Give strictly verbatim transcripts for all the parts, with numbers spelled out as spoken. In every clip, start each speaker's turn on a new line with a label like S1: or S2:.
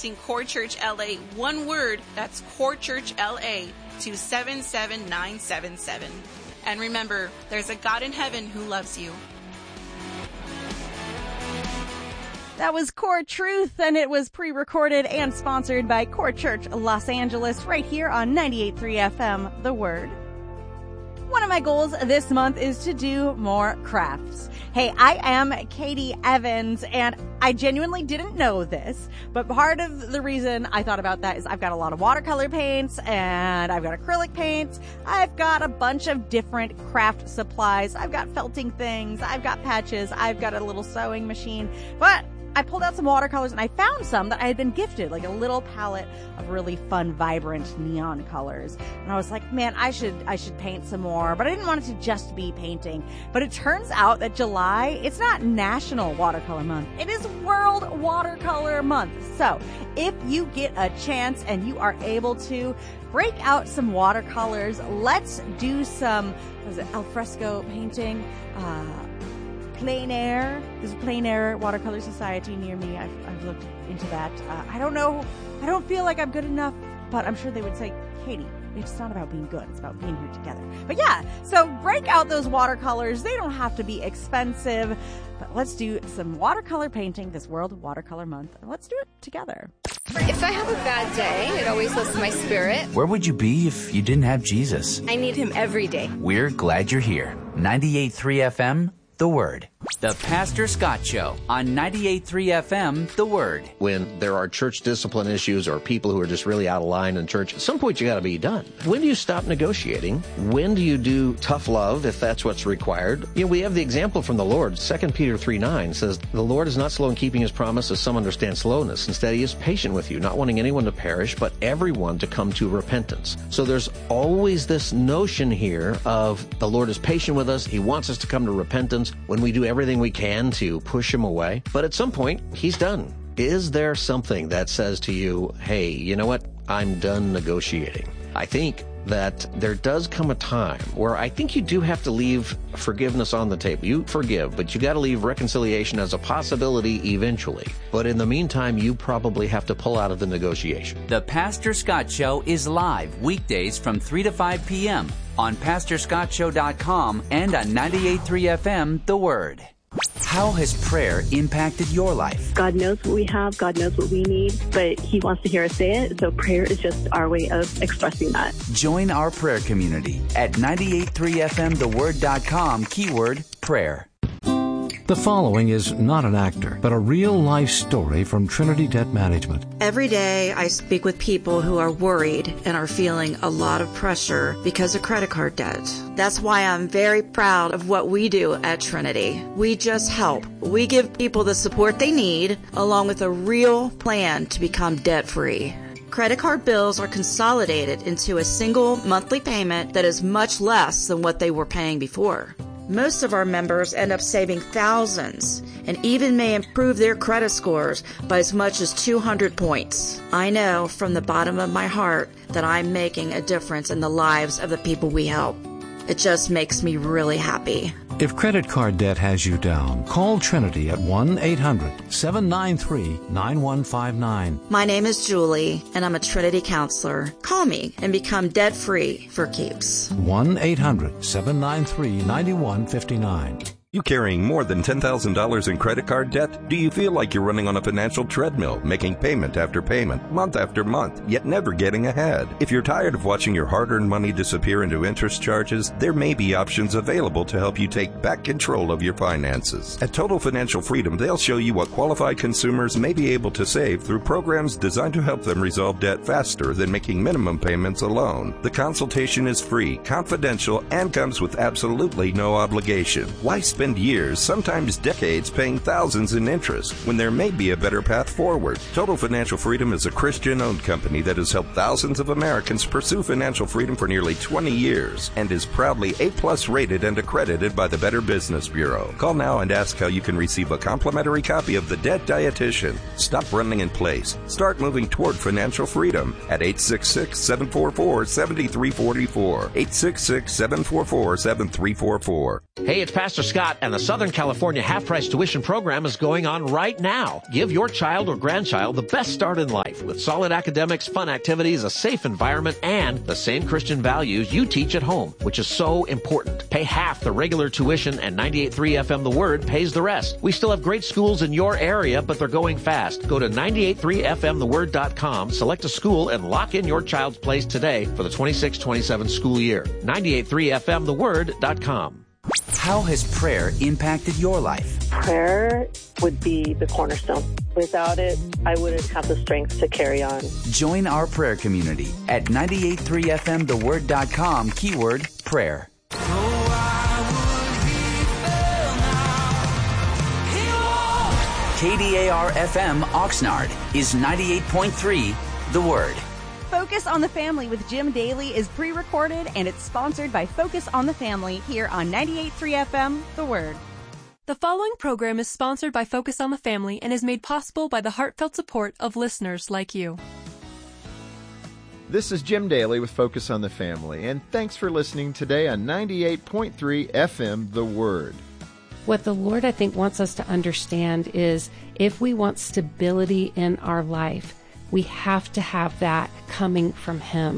S1: texting Core Church L A, one word, that's Core Church L A, to seven seven nine seven seven. And remember, there's a God in heaven who loves you.
S2: That was Core Truth, and it was pre-recorded and sponsored by Core Church Los Angeles right here on ninety-eight point three F M, The Word. One of my goals this month is to do more crafts. Hey, I am Katie Evans, and I genuinely didn't know this, but part of the reason I thought about that is I've got a lot of watercolor paints, and I've got acrylic paints. I've got a bunch of different craft supplies. I've got felting things. I've got patches. I've got a little sewing machine, but I pulled out some watercolors and I found some that I had been gifted, like a little palette of really fun, vibrant neon colors. And I was like, man, I should, I should paint some more, but I didn't want it to just be painting. But it turns out that July, it's not National Watercolor Month. It is World Watercolor Month. So if you get a chance and you are able to, break out some watercolors. Let's do some, what is it, alfresco painting, uh, Plein Air. There's a Plein Air Watercolor Society near me. I've, I've looked into that. Uh, I don't know. I don't feel like I'm good enough, but I'm sure they would say, Katie, it's not about being good. It's about being here together. But yeah, so break out those watercolors. They don't have to be expensive, but let's do some watercolor painting this World Watercolor Month, and let's do it together.
S3: If I have a bad day, it always lifts my spirit.
S4: Where would you be if you didn't have Jesus?
S3: I need him every day.
S4: We're glad you're here. ninety-eight point three F M, The Word. The Pastor Scott Show on ninety-eight point three F M, The Word.
S5: When there are church discipline issues or people who are just really out of line in church, at some point you got to be done. When do you stop negotiating? When do you do tough love if that's what's required? You know, we have the example from the Lord. Second Peter three nine says, the Lord is not slow in keeping his promise, as some understand slowness. Instead, he is patient with you, not wanting anyone to perish, but everyone to come to repentance. So there's always this notion here of the Lord is patient with us. He wants us to come to repentance when we do everything we can to push him away. But at some point, he's done. Is there something that says to you, hey, you know what? I'm done negotiating. I think that there does come a time where I think you do have to leave forgiveness on the table. You forgive, but you got to leave reconciliation as a possibility eventually. But in the meantime, you probably have to pull out of the negotiation.
S4: The Pastor Scott Show is live weekdays from three to five p.m. on pastor scott show dot com and on ninety-eight point three F M, The Word. How has prayer impacted your life?
S6: God knows what we have. God knows what we need, but he wants to hear us say it. So prayer is just our way of expressing that.
S4: Join our prayer community at ninety-eight point three F M the word dot com, keyword prayer.
S7: The following is not an actor, but a real-life story from Trinity Debt Management.
S8: Every day I speak with people who are worried and are feeling a lot of pressure because of credit card debt. That's why I'm very proud of what we do at Trinity. We just help. We give people the support they need, along with a real plan to become debt-free. Credit card bills are consolidated into a single monthly payment that is much less than what they were paying before. Most of our members end up saving thousands and even may improve their credit scores by as much as two hundred points. I know from the bottom of my heart that I'm making a difference in the lives of the people we help. It just makes me really happy.
S7: If credit card debt has you down, call Trinity at one eight hundred seven nine three nine one five nine.
S8: My name is Julie, and I'm a Trinity counselor. Call me and become debt-free for keeps.
S7: one eight hundred seven nine three nine one five nine.
S9: You carrying more than ten thousand dollars in credit card debt? Do you feel like you're running on a financial treadmill, making payment after payment, month after month, yet never getting ahead? If you're tired of watching your hard-earned money disappear into interest charges, there may be options available to help you take back control of your finances. At Total Financial Freedom, they'll show you what qualified consumers may be able to save through programs designed to help them resolve debt faster than making minimum payments alone. The consultation is free, confidential, and comes with absolutely no obligation. Why spend years, sometimes decades, paying thousands in interest when there may be a better path forward? Total Financial Freedom is a Christian-owned company that has helped thousands of Americans pursue financial freedom for nearly twenty years and is proudly A-plus rated and accredited by the Better Business Bureau. Call now and ask how you can receive a complimentary copy of The Debt Dietitian. Stop running in place. Start moving toward financial freedom at eight six six, seven four four, seven three four four. eight six six, seven four four, seven three four four.
S5: Hey, it's Pastor Scott. that and the Southern California half-price tuition program is going on right now. Give your child or grandchild the best start in life with solid academics, fun activities, a safe environment, and the same Christian values you teach at home, which is so important. Pay half the regular tuition and ninety-eight point three F M The Word pays the rest. We still have great schools in your area, but they're going fast. Go to ninety-eight point three F M the word dot com, select a school, and lock in your child's place today for the twenty-six twenty-seven school year. ninety-eight point three F M the word dot com.
S4: How has prayer impacted your life?
S6: Prayer would be the cornerstone. Without it, I wouldn't have the strength to carry on.
S4: Join our prayer community at ninety-eight point three F M the word dot com, keyword prayer. K D A R F M Oxnard is ninety-eight point three The Word.
S2: Focus on the Family with Jim Daly is pre-recorded, and it's sponsored by Focus on the Family here on ninety-eight point three F M The Word.
S10: The following program is sponsored by Focus on the Family and is made possible by the heartfelt support of listeners like you.
S11: This is Jim Daly with Focus on the Family, and thanks for listening today on ninety-eight point three F M The Word.
S12: What the Lord, I think, wants us to understand is if we want stability in our life, we have to have that coming from Him.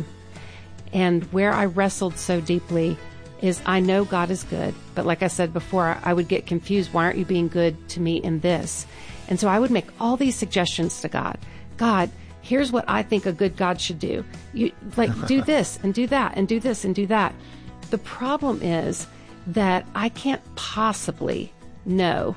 S12: And where I wrestled so deeply is I know God is good, but like I said before, I would get confused. Why aren't you being good to me in this? And so I would make all these suggestions to God. God, here's what I think a good God should do. You like do this and do that and do this and do that. The problem is that I can't possibly know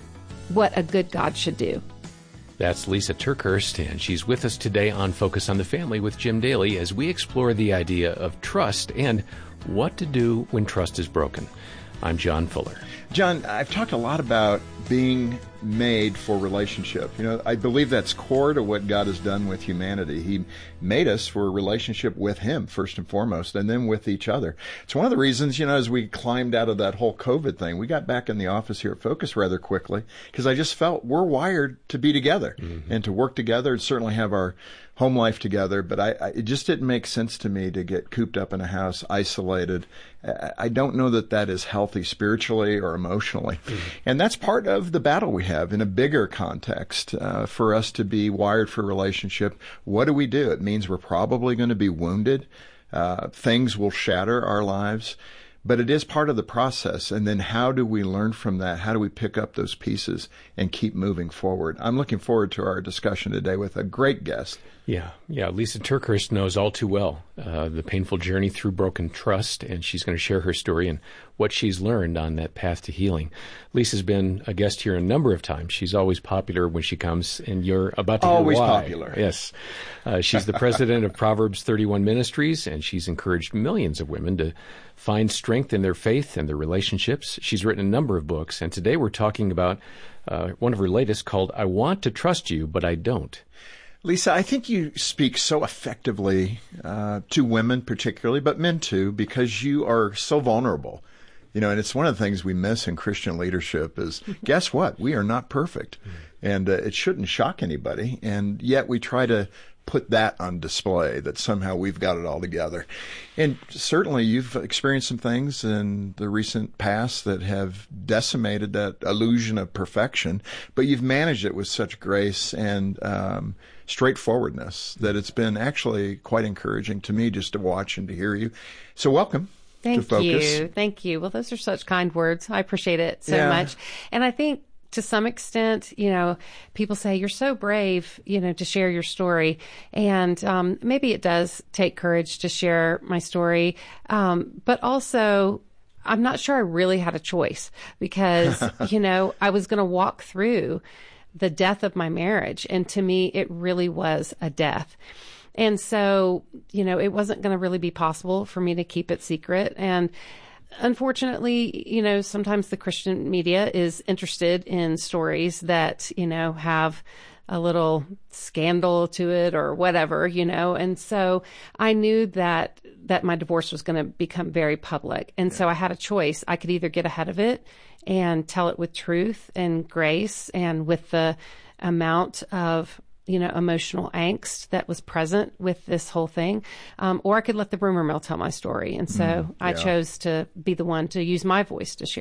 S12: what a good God should do.
S13: That's Lisa TerKeurst, and she's with us today on Focus on the Family with Jim Daly as we explore the idea of trust and what to do when trust is broken. I'm John Fuller.
S11: John, I've talked a lot about being made for relationship. You know, I believe that's core to what God has done with humanity. He made us for a relationship with Him, first and foremost, and then with each other. It's one of the reasons, you know, as we climbed out of that whole COVID thing, we got back in the office here at Focus rather quickly because I just felt we're wired to be together mm-hmm. and to work together and certainly have our home life together, but I, I, it just didn't make sense to me to get cooped up in a house, isolated. I, I don't know that that is healthy spiritually or emotionally. Mm-hmm. And that's part of the battle we have in a bigger context. Uh, for us to be wired for a relationship, what do we do? It means we're probably going to be wounded. Uh, things will shatter our lives. But it is part of the process. And then how do we learn from that? How do we pick up those pieces and keep moving forward? I'm looking forward to our discussion today with a great guest.
S13: Yeah, yeah. Lisa TerKeurst knows all too well uh, the painful journey through broken trust, and she's going to share her story and what she's learned on that path to healing. Lisa's been a guest here a number of times. She's always popular when she comes, and you're about to hear
S11: always
S13: why.
S11: Popular.
S13: Yes. Uh, she's the president of Proverbs thirty-one Ministries, and she's encouraged millions of women to find strength in their faith and their relationships. She's written a number of books, and today we're talking about uh, one of her latest called I Want to Trust You, But I Don't.
S11: Lisa, I think you speak so effectively uh, to women particularly, but men too, because you are so vulnerable. You know, and it's one of the things we miss in Christian leadership is, guess what? We are not perfect. And uh, it shouldn't shock anybody. And yet we try to put that on display, that somehow we've got it all together. And certainly you've experienced some things in the recent past that have decimated that illusion of perfection, but you've managed it with such grace and um, straightforwardness that it's been actually quite encouraging to me just to watch and to hear you. So welcome.
S12: Thank
S11: to Focus.
S12: you. Thank you. Well, those are such kind words. I appreciate it so
S11: yeah.
S12: much. And I think to some extent, you know, people say you're so brave, you know, to share your story. And um, maybe it does take courage to share my story. Um, but also, I'm not sure I really had a choice because, you know, I was going to walk through the death of my marriage. And to me, it really was a death. And so, you know, it wasn't going to really be possible for me to keep it secret. And unfortunately, you know, sometimes the Christian media is interested in stories that, you know, have a little scandal to it or whatever, you know. And so I knew that that my divorce was going to become very public. And yeah. so I had a choice. I could either get ahead of it and tell it with truth and grace and with the amount of, you know, emotional angst that was present with this whole thing. Um, or I could let the rumor mill tell my story. And so mm, yeah. I chose to be the one to use my voice to share it.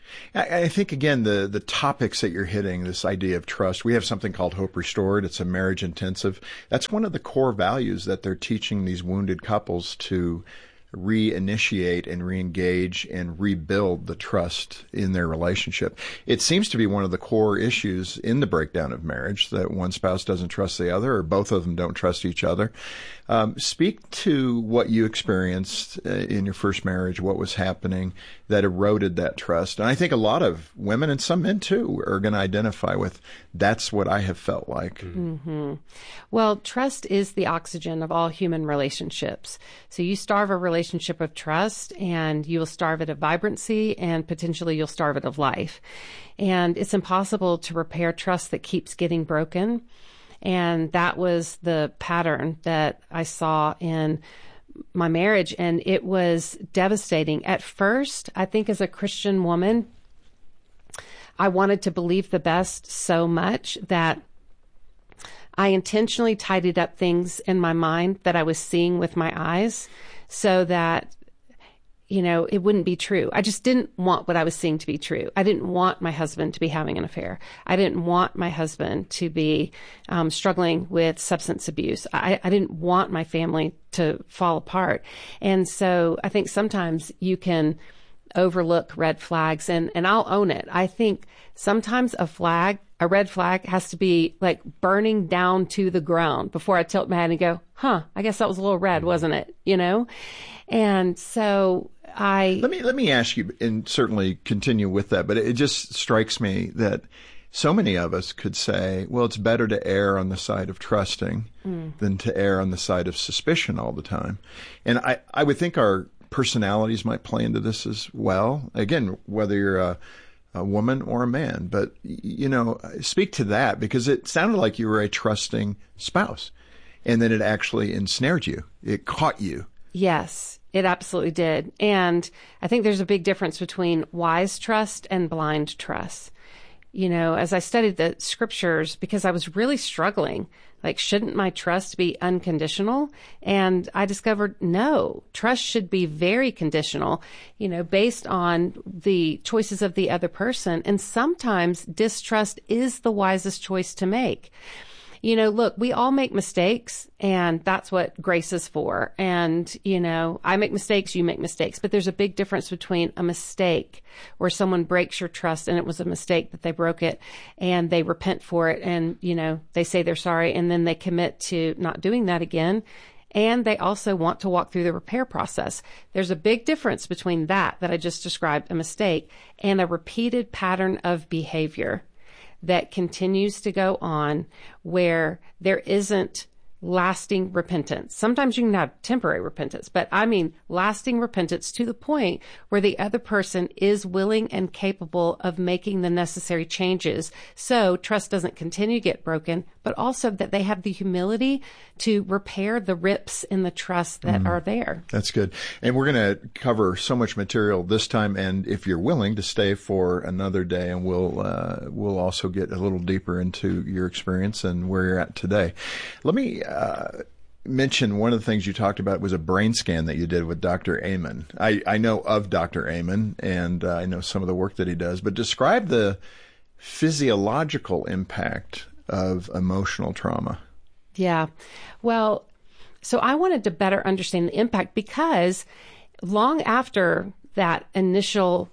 S11: I, I think, again, the, the topics that you're hitting, this idea of trust, we have something called Hope Restored. It's a marriage intensive. That's one of the core values that they're teaching these wounded couples to reinitiate and reengage and rebuild the trust in their relationship. It seems to be one of the core issues in the breakdown of marriage, that one spouse doesn't trust the other or both of them don't trust each other. Um, speak to what you experienced uh, in your first marriage, what was happening that eroded that trust. And I think a lot of women and some men too are going to identify with, that's what I have felt like.
S12: Mm-hmm. Well, trust is the oxygen of all human relationships. So you starve a relationship of trust and you will starve it of vibrancy, and potentially you'll starve it of life. And it's impossible to repair trust that keeps getting broken. And that was the pattern that I saw in my marriage. And it was devastating. At first, I think as a Christian woman, I wanted to believe the best so much that I intentionally tidied up things in my mind that I was seeing with my eyes so that, you know, it wouldn't be true. I just didn't want what I was seeing to be true. I didn't want my husband to be having an affair. I didn't want my husband to be um, struggling with substance abuse. I, I didn't want my family to fall apart. And so I think sometimes you can overlook red flags, and, and I'll own it. I think sometimes a flag, a red flag has to be like burning down to the ground before I tilt my head and go, huh, I guess that was a little red, wasn't it? You know? And so I...
S11: Let me, let me ask you, and certainly continue with that, but it just strikes me that so many of us could say, well, it's better to err on the side of trusting mm. than to err on the side of suspicion all the time. And I, I would think our personalities might play into this as well. Again, whether you're a, a woman or a man, but, you know, speak to that, because it sounded like you were a trusting spouse and then it actually ensnared you. It caught you.
S12: Yes, it absolutely did. And I think there's a big difference between wise trust and blind trust. You know, as I studied the scriptures, because I was really struggling, like, shouldn't my trust be unconditional? And I discovered, no, trust should be very conditional, you know, based on the choices of the other person. And sometimes distrust is the wisest choice to make. You know, look, we all make mistakes, and that's what grace is for. And, you know, I make mistakes, you make mistakes, but there's a big difference between a mistake where someone breaks your trust and it was a mistake that they broke it and they repent for it and, you know, they say they're sorry and then they commit to not doing that again. And they also want to walk through the repair process. There's a big difference between that, that I just described, a mistake, and a repeated pattern of behavior that continues to go on where there isn't lasting repentance. Sometimes you can have temporary repentance, but I mean lasting repentance to the point where the other person is willing and capable of making the necessary changes. So trust doesn't continue to get broken, but also that they have the humility to repair the rips in the trust that mm. are there.
S11: That's good. And we're going to cover so much material this time. And if you're willing to stay for another day, and we'll, uh, we'll also get a little deeper into your experience and where you're at today. Let me, uh, mention one of the things you talked about was a brain scan that you did with Doctor Amen. I, I know of Doctor Amen, and uh, I know some of the work that he does, but describe the physiological impact of emotional trauma.
S12: Yeah. Well, so I wanted to better understand the impact, because long after that initial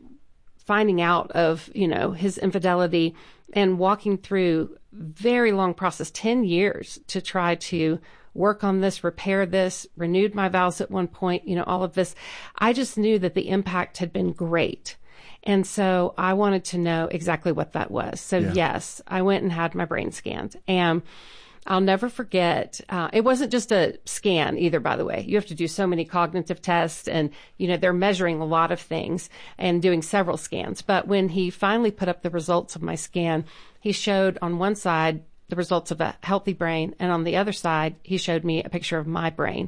S12: finding out of, you know, his infidelity and walking through very long process, ten years to try to work on this, repair this, renewed my vows at one point, you know, all of this, I just knew that the impact had been great. And so I wanted to know exactly what that was. So yeah. yes, I went and had my brain scanned, and I'll never forget. Uh, it wasn't just a scan either, by the way. You have to do so many cognitive tests, and, you know, they're measuring a lot of things and doing several scans. But when he finally put up the results of my scan, he showed on one side the results of a healthy brain, and on the other side, he showed me a picture of my brain.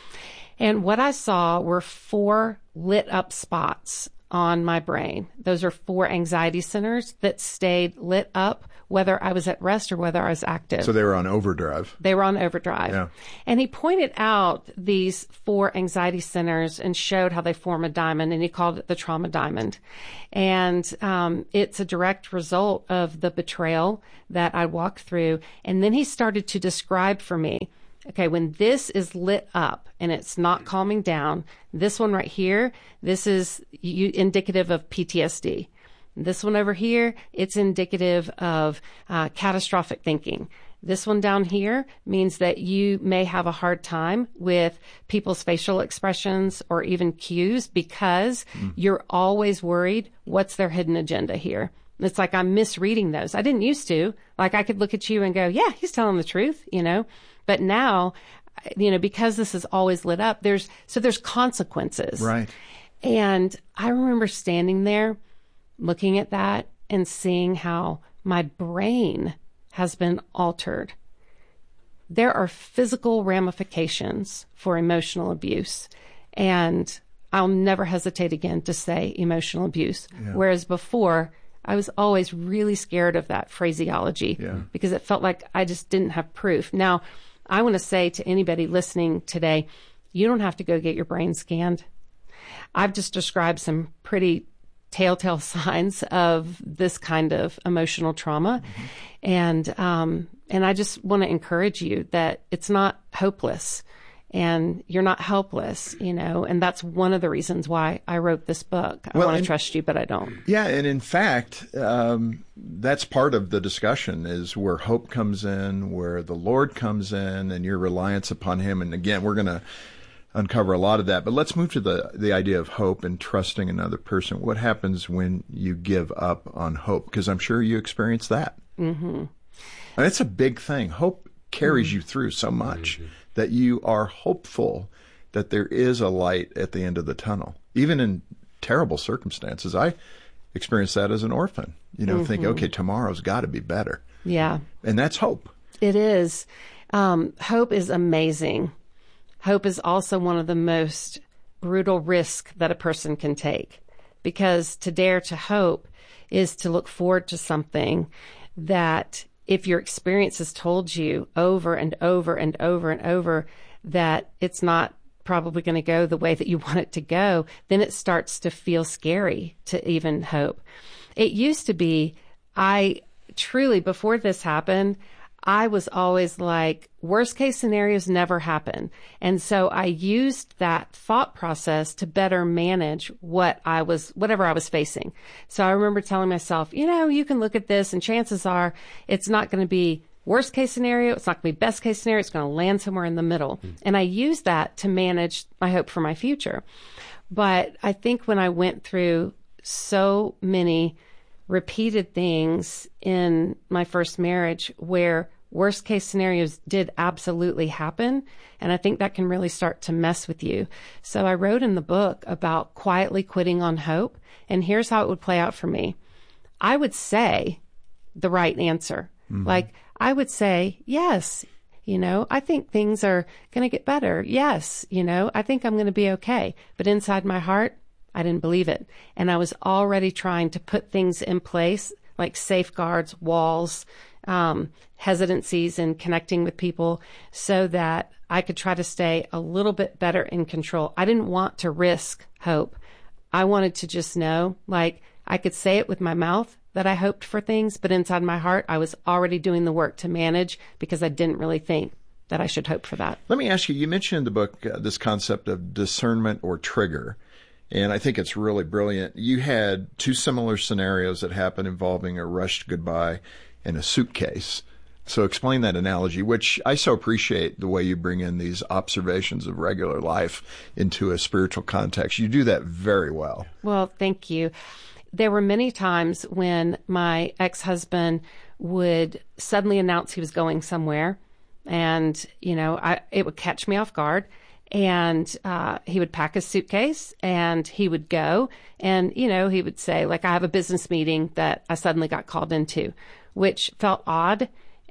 S12: And what I saw were four lit up spots on my brain. Those are four anxiety centers that stayed lit up whether I was at rest or whether I was active.
S11: So they were on overdrive.
S12: They were on overdrive.
S11: Yeah.
S12: And he pointed out these four anxiety centers and showed how they form a diamond, and he called it the trauma diamond. And um, it's a direct result of the betrayal that I walked through. And then he started to describe for me, okay, when this is lit up and it's not calming down, this one right here, this is you, indicative of P T S D. This one over here, it's indicative of uh, catastrophic thinking. This one down here means that you may have a hard time with people's facial expressions or even cues because mm. you're always worried, what's their hidden agenda here? It's like I'm misreading those. I didn't used to. Like I could look at you and go, yeah, he's telling the truth, you know. But now, you know, because this is always lit up, there's so there's consequences.
S11: Right.
S12: And I remember standing there looking at that and seeing how my brain has been altered. There are physical ramifications for emotional abuse, and I'll never hesitate again to say emotional abuse. Yeah. Whereas before, I was always really scared of that phraseology yeah. because it felt like I just didn't have proof. Now, I want to say to anybody listening today, you don't have to go get your brain scanned. I've just described some pretty telltale signs of this kind of emotional trauma. Mm-hmm. And, um, and I just want to encourage you that it's not hopeless and you're not helpless, you know, and that's one of the reasons why I wrote this book. I well, want to trust you, but I don't.
S11: Yeah. And in fact, um, that's part of the discussion is where hope comes in, where the Lord comes in and your reliance upon him. And again, we're going to uncover a lot of that, but let's move to the, the idea of hope and trusting another person. What happens when you give up on hope? Because I'm sure you experience that. Mm-hmm. And it's a big thing. Hope carries mm-hmm. you through so much mm-hmm. that you are hopeful that there is a light at the end of the tunnel. Even in terrible circumstances, I experienced that as an orphan. You know, mm-hmm. think, okay, tomorrow's got to be better.
S12: Yeah.
S11: And that's hope.
S12: It is. Um, hope is amazing. Hope is also one of the most brutal risks that a person can take, because to dare to hope is to look forward to something that if your experience has told you over and over and over and over that it's not probably going to go the way that you want it to go, then it starts to feel scary to even hope. It used to be, I truly, before this happened, I was always like, worst case scenarios never happen. And so I used that thought process to better manage what I was, whatever I was facing. So I remember telling myself, you know, you can look at this and chances are it's not going to be worst case scenario. It's not going to be best case scenario. It's going to land somewhere in the middle. Mm. And I used that to manage my hope for my future. But I think when I went through so many repeated things in my first marriage where worst case scenarios did absolutely happen. And I think that can really start to mess with you. So I wrote in the book about quietly quitting on hope. And here's how it would play out for me. I would say the right answer. Mm-hmm. Like I would say, yes, you know, I think things are going to get better. Yes. You know, I think I'm going to be okay. But inside my heart, I didn't believe it. And I was already trying to put things in place like safeguards, walls, um, hesitancies in connecting with people so that I could try to stay a little bit better in control. I didn't want to risk hope. I wanted to just know, like, I could say it with my mouth that I hoped for things, but inside my heart, I was already doing the work to manage because I didn't really think that I should hope for that.
S11: Let me ask you, you mentioned in the book uh, this concept of discernment or trigger. And I think it's really brilliant. You had two similar scenarios that happened involving a rushed goodbye and a suitcase. So explain that analogy, which I so appreciate the way you bring in these observations of regular life into a spiritual context. You do that very well.
S12: Well, thank you. There were many times when my ex-husband would suddenly announce he was going somewhere. And, you know, I, it would catch me off guard. And uh, he would pack his suitcase and he would go and, you know, he would say, like, I have a business meeting that I suddenly got called into, which felt odd.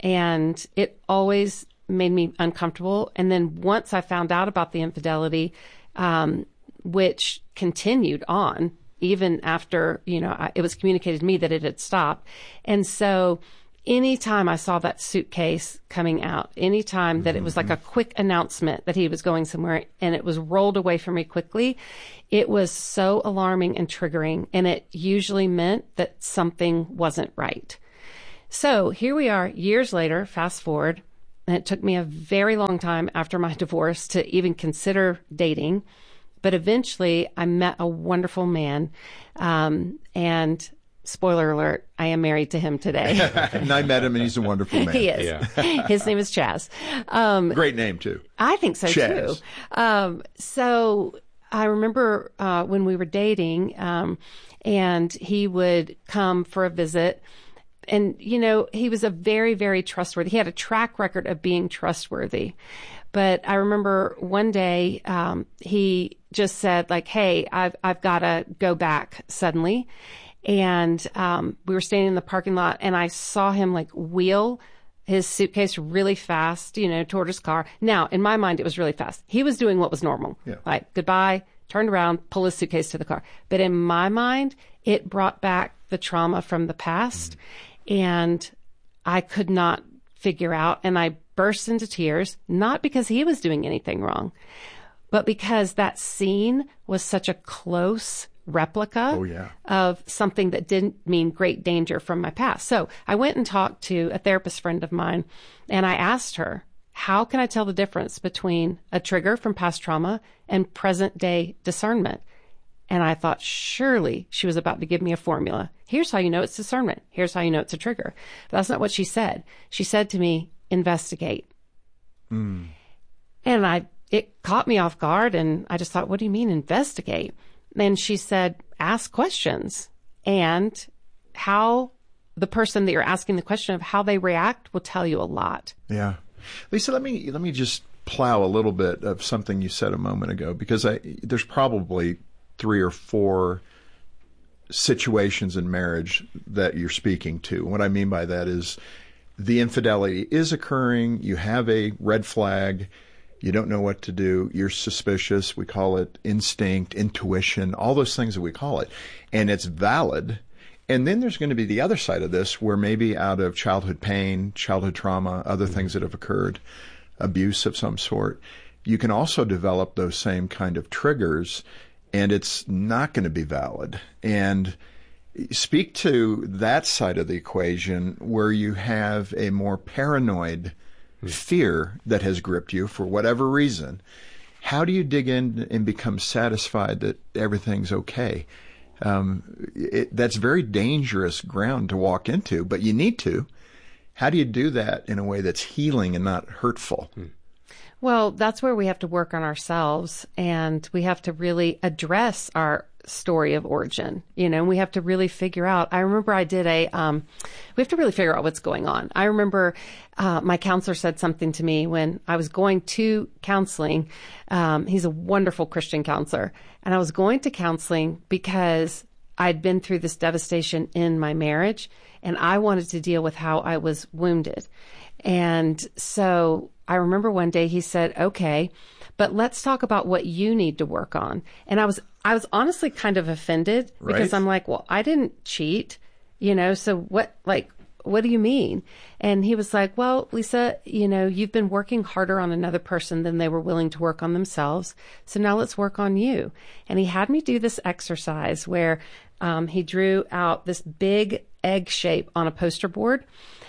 S12: And it always made me uncomfortable. And then once I found out about the infidelity, um, which continued on even after, you know, I, it was communicated to me that it had stopped. And so anytime I saw that suitcase coming out, anytime that it was like a quick announcement that he was going somewhere and it was rolled away from me quickly, it was so alarming and triggering. And it usually meant that something wasn't right. So here we are years later, fast forward, and it took me a very long time after my divorce to even consider dating. But eventually I met a wonderful man. Um, and spoiler alert, I am married to him today.
S11: And I met him, and he's a wonderful man.
S12: He is. Yeah. His name is Chaz. Um,
S11: Great name, too.
S12: I think so,
S11: Chaz.
S12: too. Um, so I remember uh, when we were dating, um, and he would come for a visit. And, you know, he was a very, very trustworthy. He had a track record of being trustworthy. But I remember one day um, he just said, like, hey, I've, I've got to go back suddenly. And um, we were standing in the parking lot, and I saw him like wheel his suitcase really fast, you know, toward his car. Now, in my mind, it was really fast. He was doing what was normal. Yeah. Like, goodbye, turned around, pull his suitcase to the car. But in my mind, it brought back the trauma from the past. Mm-hmm. And I could not figure out, and I burst into tears, not because he was doing anything wrong, but because that scene was such a close replica
S11: oh, yeah.
S12: of something that didn't mean great danger from my past. So I went and talked to a therapist friend of mine, and I asked her, how can I tell the difference between a trigger from past trauma and present day discernment? And I thought, surely she was about to give me a formula. Here's how you know it's discernment. Here's how you know it's a trigger. But that's not what she said. She said to me, investigate. Mm. And I, it caught me off guard, and I just thought, what do you mean investigate? And she said, ask questions, and how the person that you're asking the question of how they react will tell you a lot.
S11: Yeah. Lisa, let me, let me just plow a little bit of something you said a moment ago, because I, there's probably three or four situations in marriage that you're speaking to. What I mean by that is the infidelity is occurring. You have a red flag. You don't know what to do. You're suspicious. We call it instinct, intuition, all those things that we call it. And it's valid. And then there's going to be the other side of this, where maybe out of childhood pain, childhood trauma, other things that have occurred, abuse of some sort, you can also develop those same kind of triggers, and it's not going to be valid. And speak to that side of the equation where you have a more paranoid fear that has gripped you for whatever reason. How do you dig in and become satisfied that everything's okay? Um, it, that's very dangerous ground to walk into, but you need to. How do you do that in a way that's healing and not hurtful? Hmm.
S12: Well, that's where we have to work on ourselves, and we have to really address our story of origin. You know, we have to really figure out. I remember I did a, um, we have to really figure out what's going on. I remember uh, my counselor said something to me when I was going to counseling. Um, he's a wonderful Christian counselor. And I was going to counseling because I'd been through this devastation in my marriage, and I wanted to deal with how I was wounded. And so I remember one day he said, okay, but let's talk about what you need to work on. And I was, I was honestly kind of offended because right. I'm like, well, I didn't cheat, you know, so what, like, what do you mean? And he was like, well, Lisa, you know, you've been working harder on another person than they were willing to work on themselves. So now let's work on you. And he had me do this exercise where um, he drew out this big egg shape on a poster board.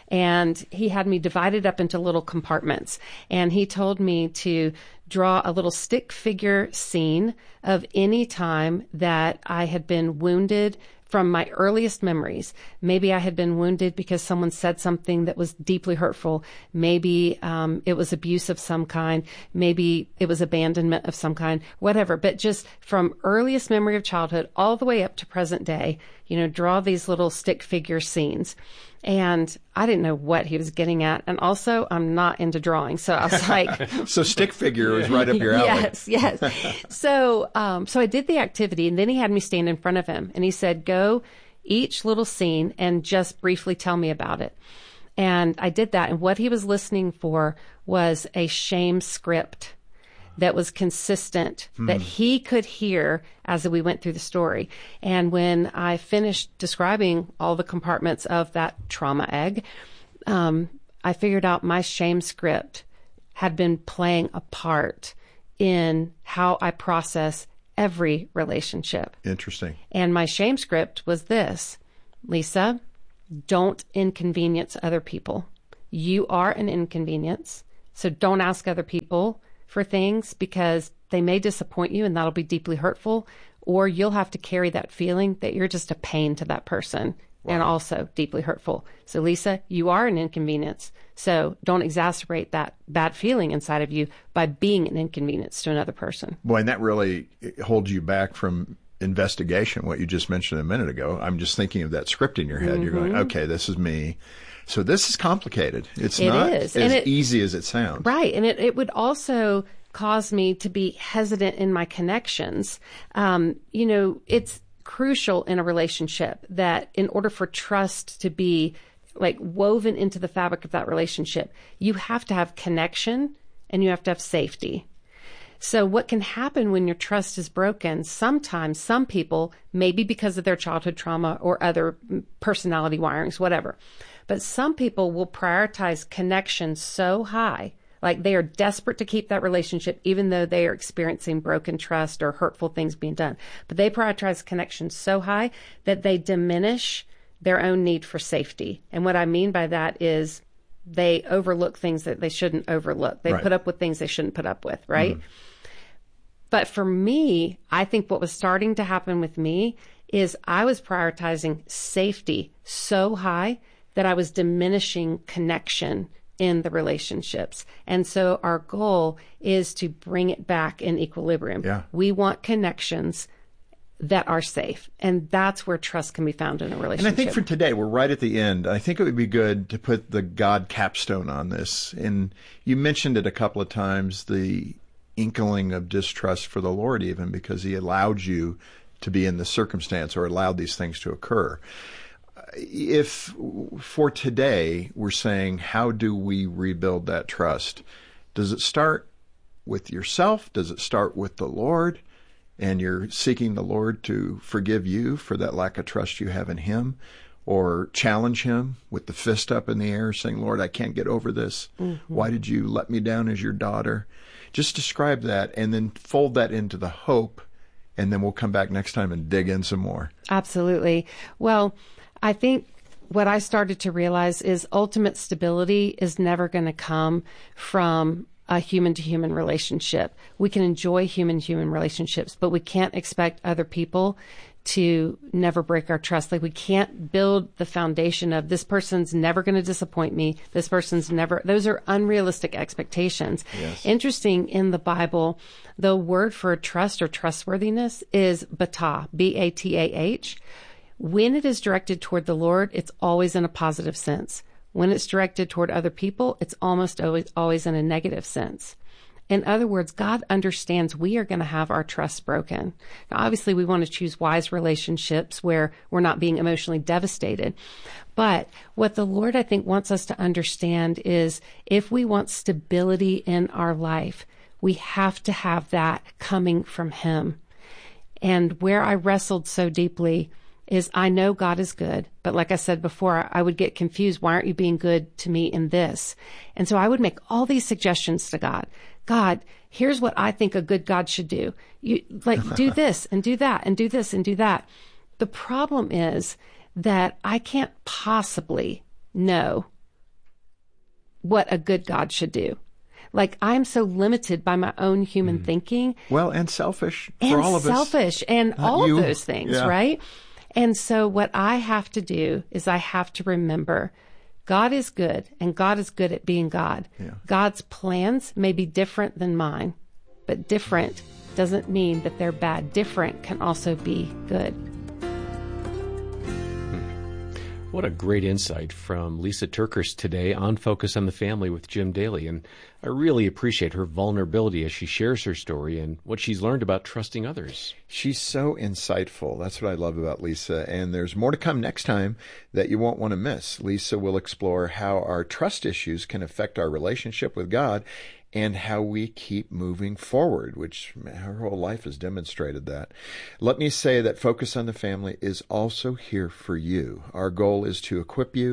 S12: And he had me divided up into little compartments. And he told me to draw a little stick figure scene of any time that I had been wounded from my earliest memories. Maybe I had been wounded because someone said something that was deeply hurtful. Maybe um, it was abuse of some kind. Maybe it was abandonment of some kind, whatever. But just from earliest memory of childhood all the way up to present day, you know, draw these little stick figure scenes. And I didn't know what he was getting at. And also, I'm not into drawing. So I was like...
S11: So stick figure was right up your alley.
S12: Yes, yes. So, um, so I did the activity, and then he had me stand in front of him. And he said, go each little scene and just briefly tell me about it. And I did that. And what he was listening for was a shame script that was consistent, hmm. that he could hear as we went through the story. And when I finished describing all the compartments of that trauma egg, um, I figured out my shame script had been playing a part in how I process every relationship.
S11: Interesting.
S12: And my shame script was this: Lisa, don't inconvenience other people. You are an inconvenience. So don't ask other people for things, because they may disappoint you and that'll be deeply hurtful, or you'll have to carry that feeling that you're just a pain to that person. Wow. And also deeply hurtful. So Lisa, you are an inconvenience. So don't exacerbate that bad feeling inside of you by being an inconvenience to another person.
S11: Boy, and that really holds you back from investigation, what you just mentioned a minute ago. I'm just thinking of that script in your head. Mm-hmm. You're going, okay, this is me. So this is complicated. It's
S12: it
S11: not
S12: is.
S11: as
S12: it,
S11: easy as it sounds.
S12: Right. And it, it would also cause me to be hesitant in my connections. Um, you know, it's crucial in a relationship that in order for trust to be like woven into the fabric of that relationship, you have to have connection and you have to have safety. So what can happen when your trust is broken? Sometimes some people, maybe because of their childhood trauma or other personality wirings, whatever, but some people will prioritize connection so high, like they are desperate to keep that relationship, even though they are experiencing broken trust or hurtful things being done. But they prioritize connection so high that they diminish their own need for safety. And what I mean by that is they overlook things that they shouldn't overlook. They
S11: right.
S12: put up with things they shouldn't put up with, right? Mm. But for me, I think what was starting to happen with me is I was prioritizing safety so high that I was diminishing connection in the relationships. And so our goal is to bring it back in equilibrium.
S11: Yeah.
S12: We want connections that are safe. And that's where trust can be found in a relationship.
S11: And I think for today, we're right at the end. I think it would be good to put the God capstone on this. And you mentioned it a couple of times, the inkling of distrust for the Lord, even because he allowed you to be in the circumstance or allowed these things to occur. If for today we're saying, how do we rebuild that trust? Does it start with yourself? Does it start with the Lord? And you're seeking the Lord to forgive you for that lack of trust you have in him? Or challenge him with the fist up in the air saying, Lord, I can't get over this. Mm-hmm. Why did you let me down as your daughter? Just describe that and then fold that into the hope. And then we'll come back next time and dig in some more.
S12: Absolutely. Well, I think what I started to realize is ultimate stability is never going to come from a human-to-human relationship. We can enjoy human-to-human relationships, but we can't expect other people to never break our trust. Like we can't build the foundation of this person's never going to disappoint me. This person's never, those are unrealistic expectations.
S11: Yes.
S12: Interesting, in the Bible, the word for trust or trustworthiness is batah, B A T A H. When it is directed toward the Lord, it's always in a positive sense. When it's directed toward other people, it's almost always, always in a negative sense. In other words, God understands we are going to have our trust broken. Now, obviously, we want to choose wise relationships where we're not being emotionally devastated. But what the Lord, I think, wants us to understand is if we want stability in our life, we have to have that coming from Him. And where I wrestled so deeply is I know God is good, but like I said before, I would get confused. Why aren't you being good to me in this? And so I would make all these suggestions to God. God, here's what I think a good God should do. You like do this and do that and do this and do that. The problem is that I can't possibly know what a good God should do. Like I'm so limited by my own human mm. thinking.
S11: Well, and selfish for
S12: and
S11: all of us.
S12: Selfish and
S11: Not
S12: all
S11: you.
S12: of those things,
S11: yeah.
S12: right? And so what I have to do is I have to remember God is good and God is good at being God.
S11: Yeah.
S12: God's plans may be different than mine, but different doesn't mean that they're bad. Different can also be good.
S13: What a great insight from Lisa TerKeurst today on Focus on the Family with Jim Daly. And I really appreciate her vulnerability as she shares her story and what she's learned about trusting others.
S11: She's so insightful. That's what I love about Lisa. And there's more to come next time that you won't want to miss. Lisa will explore how our trust issues can affect our relationship with God and how we keep moving forward, which her whole life has demonstrated that. Let me say that Focus on the Family is also here for you. Our goal is to equip you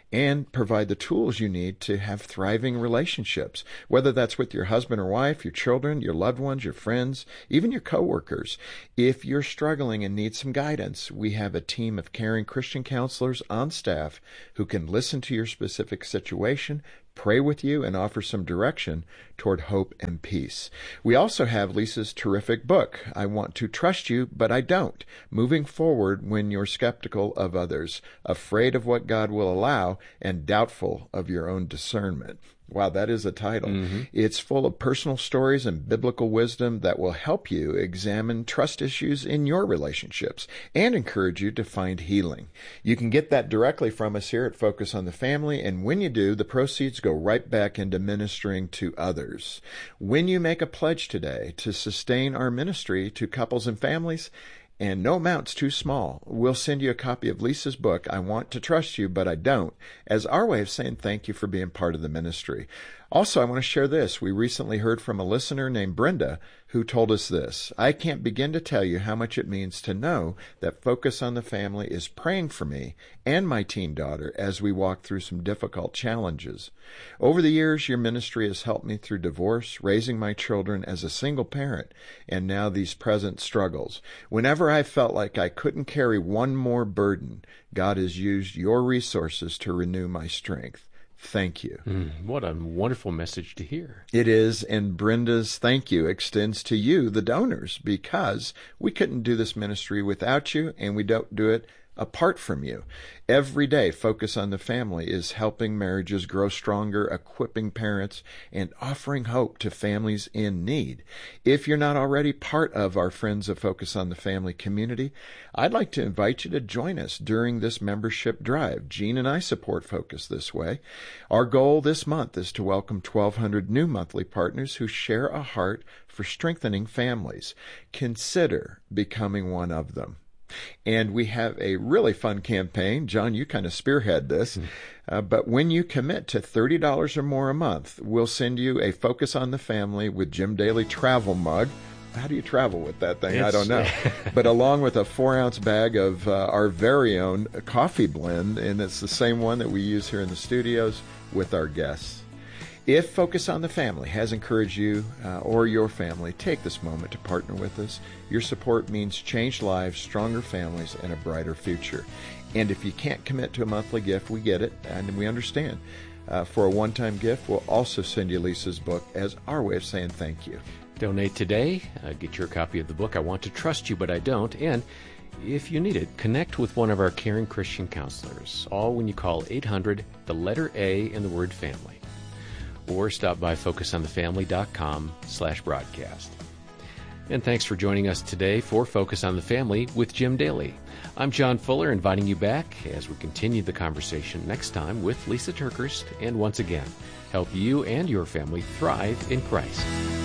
S11: and provide the tools you need to have thriving relationships, whether that's with your husband or wife, your children, your loved ones, your friends, even your coworkers. If you're struggling and need some guidance, we have a team of caring Christian counselors on staff who can listen to your specific situation, pray with you, and offer some direction toward hope and peace. We also have Lisa's terrific book, I Want to Trust You, But I Don't. Moving forward when you're skeptical of others, afraid of what God will allow, and doubtful of your own discernment. Wow, that is a title. Mm-hmm. It's full of personal stories and biblical wisdom that will help you examine trust issues in your relationships and encourage you to find healing. You can get that directly from us here at Focus on the Family, and when you do, the proceeds go right back into ministering to others. When you make a pledge today to sustain our ministry to couples and families, and no amount's too small, we'll send you a copy of Lisa's book, I Want to Trust You, But I Don't, as our way of saying thank you for being part of the ministry. Also, I want to share this. We recently heard from a listener named Brenda who told us this. I can't begin to tell you how much it means to know that Focus on the Family is praying for me and my teen daughter as we walk through some difficult challenges. Over the years, your ministry has helped me through divorce, raising my children as a single parent, and now these present struggles. Whenever I felt like I couldn't carry one more burden, God has used your resources to renew my strength. Thank you.
S13: Mm, what a wonderful message to hear.
S11: It is, and Brenda's thank you extends to you, the donors, because we couldn't do this ministry without you, and we don't do it apart from you. Every day, Focus on the Family is helping marriages grow stronger, equipping parents, and offering hope to families in need. If you're not already part of our Friends of Focus on the Family community, I'd like to invite you to join us during this membership drive. Jean and I support Focus this way. Our goal this month is to welcome twelve hundred new monthly partners who share a heart for strengthening families. Consider becoming one of them. And we have a really fun campaign. John, you kind of spearhead this. Mm-hmm. Uh, but when you commit to thirty dollars or more a month, we'll send you a Focus on the Family with Jim Daly travel mug. How do you travel with that thing? It's, I don't know. But along with a four-ounce bag of uh, our very own coffee blend, and it's the same one that we use here in the studios with our guests. If Focus on the Family has encouraged you uh, or your family, take this moment to partner with us. Your support means changed lives, stronger families, and a brighter future. And if you can't commit to a monthly gift, we get it, and we understand. Uh, for a one-time gift, we'll also send you Lisa's book as our way of saying thank you.
S13: Donate today. Uh, get your copy of the book, I Want to Trust You, But I Don't. And if you need it, connect with one of our caring Christian counselors, all when you call eight hundred, the letter A, and the word family. Or stop by focusonthefamily.com slash broadcast. And thanks for joining us today for Focus on the Family with Jim Daly. I'm John Fuller, inviting you back as we continue the conversation next time with Lisa TerKeurst, and once again, help you and your family thrive in Christ.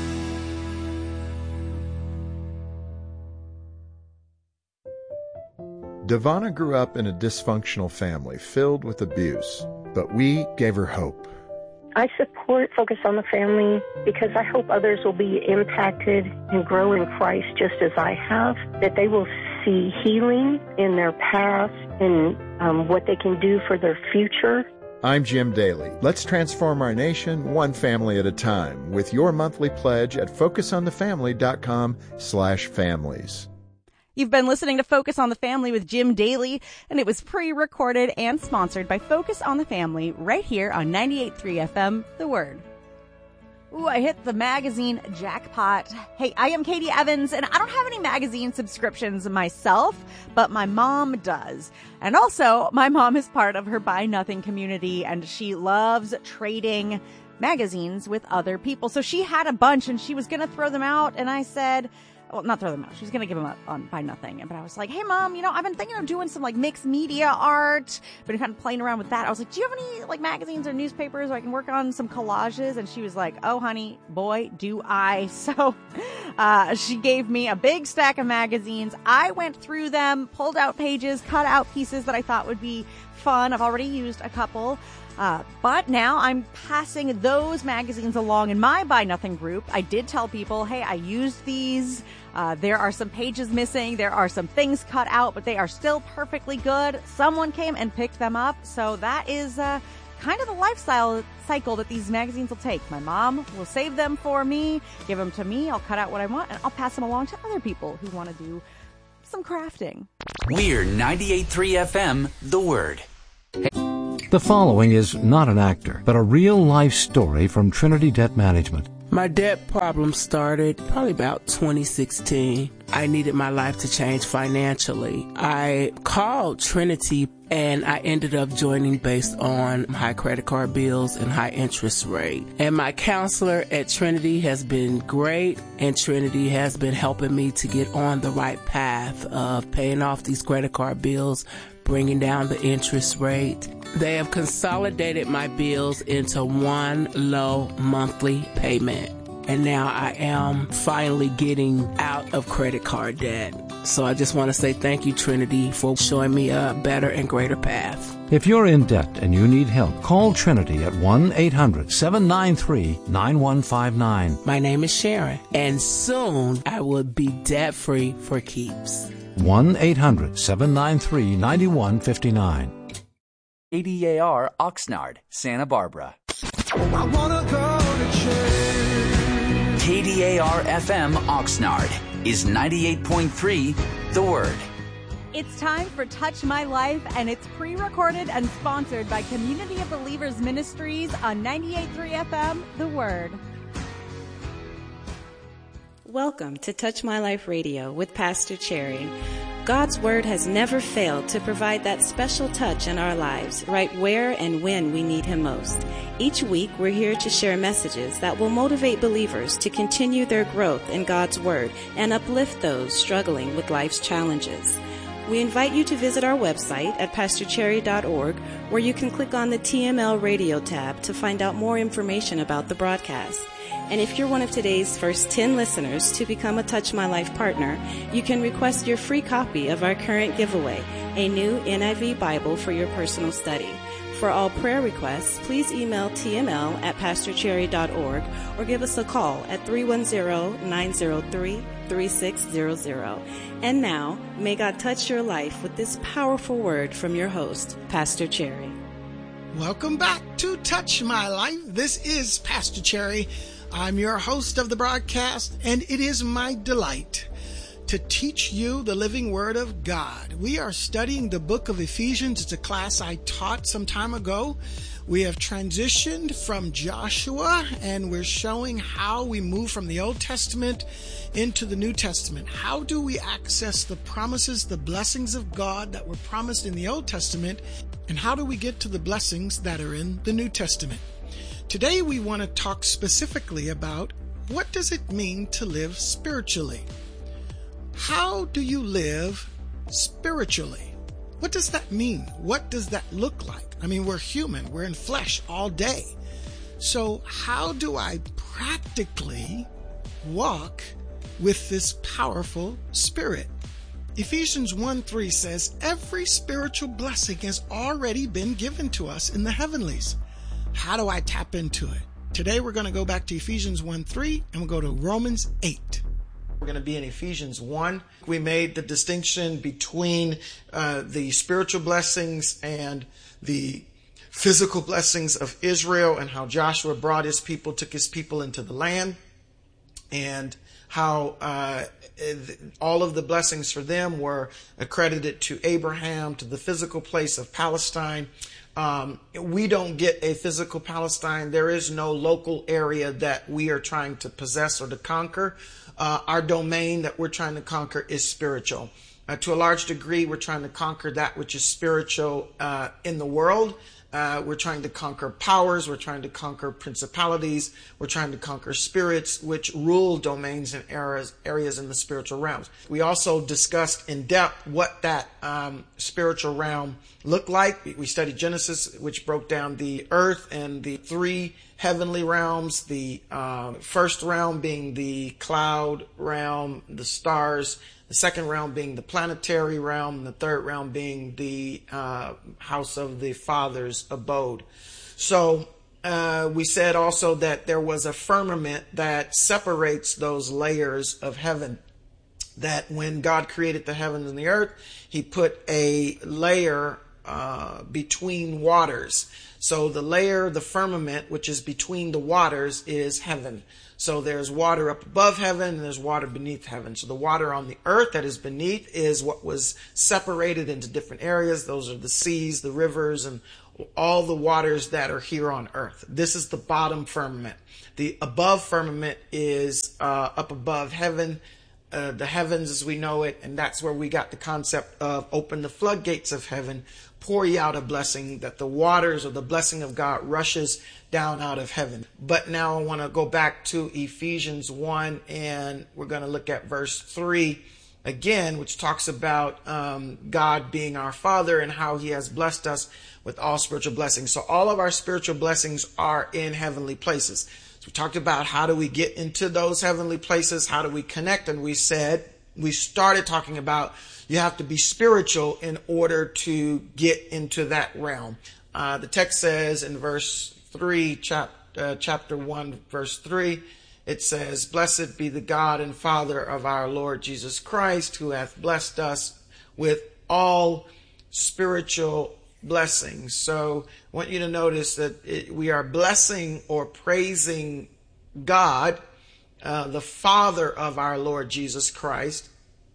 S11: Devana grew up in a dysfunctional family filled with abuse, but we gave her hope.
S14: I support Focus on the Family because I hope others will be impacted and grow in Christ just as I have, that they will see healing in their past and um, what they can do for their future.
S11: I'm Jim Daly. Let's transform our nation one family at a time with your monthly pledge at focusonthefamily.com slash families.
S2: You've been listening to Focus on the Family with Jim Daly, and it was pre-recorded and sponsored by Focus on the Family right here on ninety-eight point three F M, The Word. Ooh, I hit the magazine jackpot. Hey, I am Katie Evans, and I don't have any magazine subscriptions myself, but my mom does. And also, my mom is part of her Buy Nothing community, and she loves trading magazines with other people. So she had a bunch, and she was going to throw them out, and I said... Well, not throw them out. She was going to give them up on Buy Nothing. But I was like, hey, Mom, you know, I've been thinking of doing some, like, mixed media art. Been kind of playing around with that. I was like, do you have any, like, magazines or newspapers where I can work on some collages? And she was like, oh, honey, boy, do I. So Uh, she gave me a big stack of magazines. I went through them, pulled out pages, cut out pieces that I thought would be fun. I've already used a couple. Uh, but now I'm passing those magazines along in my Buy Nothing group. I did tell people, hey, I used these. Uh, there are some pages missing. There are some things cut out, but they are still perfectly good. Someone came and picked them up. So that is uh, kind of the lifestyle cycle that these magazines will take. My mom will save them for me, give them to me. I'll cut out what I want, and I'll pass them along to other people who want to do some crafting.
S4: We're ninety-eight point three F M, The Word.
S7: The following is not an actor, but a real-life story from Trinity Debt Management.
S15: My debt problem started probably about twenty sixteen. I needed my life to change financially. I called Trinity and I ended up joining based on high credit card bills and high interest rate. And my counselor at Trinity has been great, and Trinity has been helping me to get on the right path of paying off these credit card bills, bringing down the interest rate. They have consolidated my bills into one low monthly payment. And now I am finally getting out of credit card debt. So I just want to say thank you, Trinity, for showing me a better and greater path.
S7: If you're in debt and you need help, call Trinity at one eight hundred seven nine three nine one five nine.
S15: My name is Sharon, and soon I will be debt-free for keeps.
S7: one eight hundred seven nine three nine one five nine.
S4: K D A R Oxnard, Santa Barbara.
S16: I wanna go to church.
S4: K D A R F M Oxnard is ninety-eight point three, The Word.
S2: It's time for Touch My Life, and it's pre-recorded and sponsored by Community of Believers Ministries on ninety-eight point three F M, The Word.
S17: Welcome to Touch My Life Radio with Pastor Cherry. God's Word has never failed to provide that special touch in our lives, right where and when we need Him most. Each week, we're here to share messages that will motivate believers to continue their growth in God's Word and uplift those struggling with life's challenges. We invite you to visit our website at pastor cherry dot org, where you can click on the T M L Radio tab to find out more information about the broadcast. And if you're one of today's first ten listeners to become a Touch My Life partner, you can request your free copy of our current giveaway, a new N I V Bible for your personal study. For all prayer requests, please email T M L at pastor cherry dot org or give us a call at three one zero nine zero three three six zero zero. And now, may God touch your life with this powerful word from your host, Pastor Cherry.
S16: Welcome back to Touch My Life. This is Pastor Cherry. I'm your host of the broadcast, and it is my delight to teach you the living Word of God. We are studying the book of Ephesians. It's a class I taught some time ago. We have transitioned from Joshua, and we're showing how we move from the Old Testament into the New Testament. How do we access the promises, the blessings of God that were promised in the Old Testament, and how do we get to the blessings that are in the New Testament? Today we want to talk specifically about what does it mean to live spiritually? How do you live spiritually? What does that mean? What does that look like? I mean, we're human. We're in flesh all day. So how do I practically walk with this powerful spirit? Ephesians one three says, every spiritual blessing has already been given to us in the heavenlies. How do I tap into it? Today we're going to go back to Ephesians one three and we'll go to Romans eight. We're going to be in Ephesians one. We made the distinction between uh, the spiritual blessings and the physical blessings of Israel, and how Joshua brought his people, took his people into the land, and how uh, all of the blessings for them were accredited to Abraham, to the physical place of Palestine. Um, we don't get a physical Palestine. There is no local area that we are trying to possess or to conquer. Uh, our domain that we're trying to conquer is spiritual. Uh, to a large degree, we're trying to conquer that which is spiritual uh, in the world. Uh, we're trying to conquer powers. We're trying to conquer principalities. We're trying to conquer spirits which rule domains and areas, areas in the spiritual realms. We also discussed in depth what that um, spiritual realm looked like. We studied Genesis, which broke down the earth and the three heavenly realms, the uh, first realm being the cloud realm, the stars, the second realm being the planetary realm, and the third realm being the uh, house of the Father's abode. So uh, we said also that there was a firmament that separates those layers of heaven, that when God created the heavens and the earth, he put a layer uh, between waters. So the layer, the firmament, which is between the waters, is heaven. So there's water up above heaven and there's water beneath heaven. So the water on the earth that is beneath is what was separated into different areas. Those are the seas, the rivers, and all the waters that are here on earth. This is the bottom firmament. The above firmament is uh, up above heaven, uh, the heavens as we know it, and that's where we got the concept of open the floodgates of heaven, pour ye out a blessing, that the waters or the blessing of God rushes down out of heaven. But now I want to go back to Ephesians one, and we're going to look at verse three again, which talks about um, God being our Father and how he has blessed us with all spiritual blessings. So all of our spiritual blessings are in heavenly places. So we talked about how do we get into those heavenly places? How do we connect? And we said, we started talking about you have to be spiritual in order to get into that realm. Uh, the text says in verse three, chap, uh, chapter one, verse three, it says, "Blessed be the God and Father of our Lord Jesus Christ, who hath blessed us with all spiritual blessings." So I want you to notice that it, we are blessing or praising God, uh, the Father of our Lord Jesus Christ,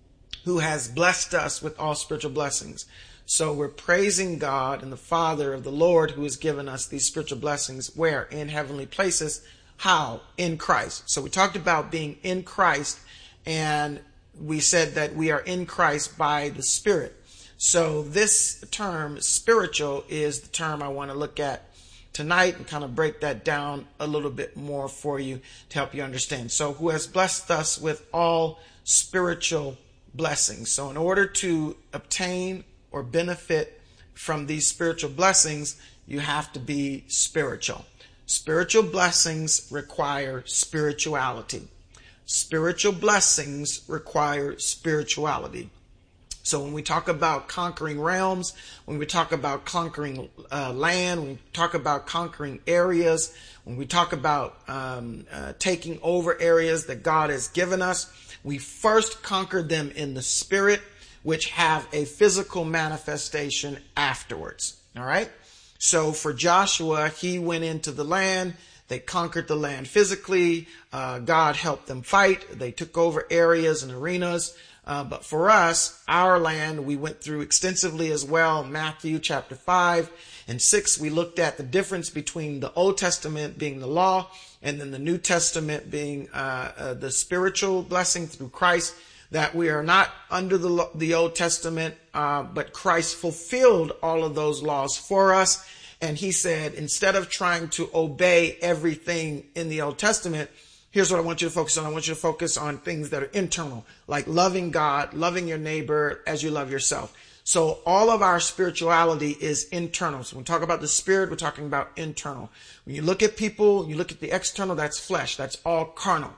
S16: who has blessed us with all spiritual blessings. So we're praising God and the Father of the Lord who has given us these spiritual blessings. Where? In heavenly places. How? In Christ. So we talked about being in Christ, and we said that we are in Christ by the Spirit. So this term, spiritual, is the term I want to look at tonight and kind of break that down a little bit more for you to help you understand. So who has blessed us with all spiritual blessings. So in order to obtain or benefit from these spiritual blessings, you have to be spiritual. Spiritual blessings require spirituality. Spiritual blessings require spirituality. So when we talk about conquering realms, when we talk about conquering uh, land, when we talk about conquering areas, when we talk about um, uh, taking over areas that God has given us, we first conquer them in the spirit, which have a physical manifestation afterwards. All right. So for Joshua, he went into the land. They conquered the land physically. Uh, God helped them fight. They took over areas and arenas. Uh, but for us, our land, we went through extensively as well. Matthew chapter five and six, we looked at the difference between the Old Testament being the law and then the New Testament being uh, uh, the spiritual blessing through Christ, that we are not under the, the Old Testament, uh, but Christ fulfilled all of those laws for us. And he said, instead of trying to obey everything in the Old Testament, here's what I want you to focus on. I want you to focus on things that are internal, like loving God, loving your neighbor as you love yourself. So all of our spirituality is internal. So when we talk about the spirit, we're talking about internal. When you look at people, you look at the external, that's flesh. That's all carnal.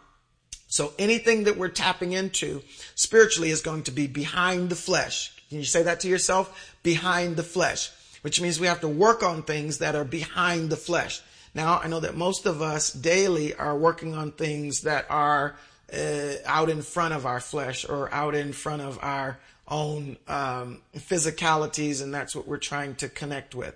S16: So anything that we're tapping into spiritually is going to be behind the flesh. Can you say that to yourself? Behind the flesh, which means we have to work on things that are behind the flesh. Now, I know that most of us daily are working on things that are uh, out in front of our flesh or out in front of our own um, physicalities, and that's what we're trying to connect with.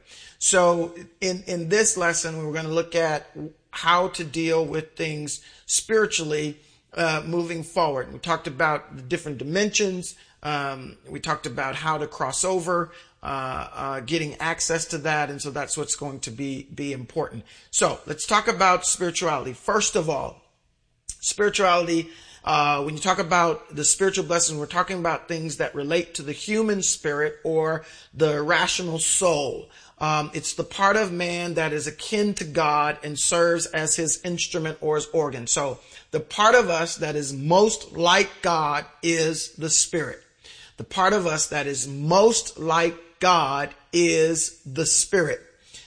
S16: So in, in this lesson, we're going to look at how to deal with things spiritually uh, moving forward. We talked about the different dimensions. Um, we talked about how to cross over, uh, uh, getting access to that. And so that's what's going to be, be important. So let's talk about spirituality. First of all, spirituality, uh, when you talk about the spiritual blessings, we're talking about things that relate to the human spirit or the rational soul. Um, it's the part of man that is akin to God and serves as his instrument or his organ. So the part of us that is most like God is the spirit. The part of us that is most like God is the spirit.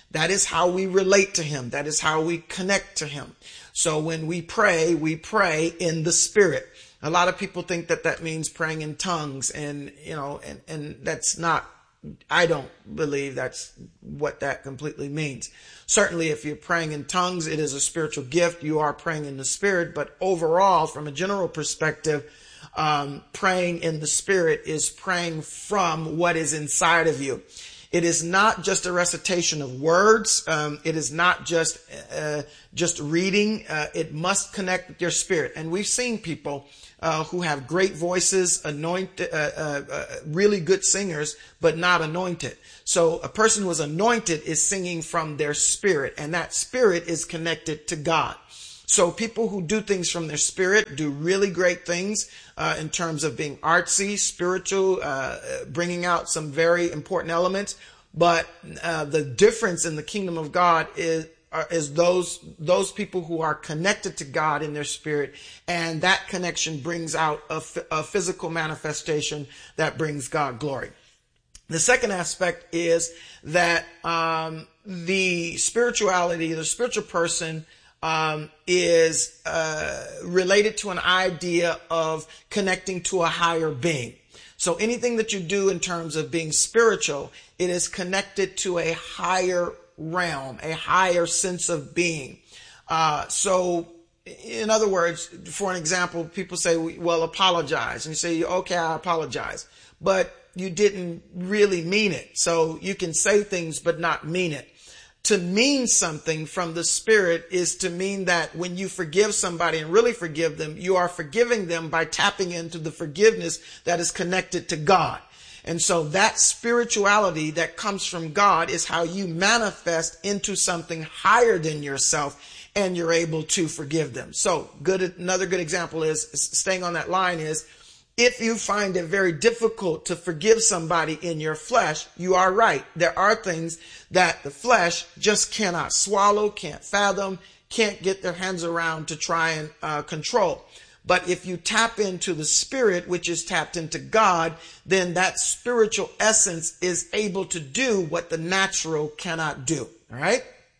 S16: That is how we relate to him. That is how we connect to him. So when we pray, we pray in the Spirit. A lot of people think that that means praying in tongues, and, you know, and, and that's not, I don't believe that's what that completely means. Certainly, if you're praying in tongues, it is a spiritual gift. You are praying in the Spirit. But overall, from a general perspective, um, praying in the Spirit is praying from what is inside of you. It is not just a recitation of words. Um, it is not just uh, just reading. Uh, it must connect with your spirit. And we've seen people uh, who have great voices, anointed, uh, uh, uh, really good singers, but not anointed. So a person who is anointed is singing from their spirit, and that spirit is connected to God. So people who do things from their spirit do really great things uh, in terms of being artsy, spiritual, uh, bringing out some very important elements. But uh, the difference in the kingdom of God is uh, is those those people who are connected to God in their spirit, and that connection brings out a, f- a physical manifestation that brings God glory. The second aspect is that um, the spirituality, the spiritual person, Um, is uh, related to an idea of connecting to a higher being. So anything that you do in terms of being spiritual, it is connected to a higher realm, a higher sense of being. Uh, so in other words, for an example, people say, well, apologize. And you say, okay, I apologize. But you didn't really mean it. So you can say things but not mean it. To mean something from the Spirit is to mean that when you forgive somebody and really forgive them, you are forgiving them by tapping into the forgiveness that is connected to God. And so that spirituality that comes from God is how you manifest into something higher than yourself, and you're able to forgive them. So good. Another good example is, staying on that line, is if you find it very difficult to forgive somebody in your flesh, you are right. There are things that the flesh just cannot swallow, can't fathom, can't get their hands around to try and uh, control. But if you tap into the Spirit, which is tapped into God, then that spiritual essence is able to do what the natural cannot do. All right?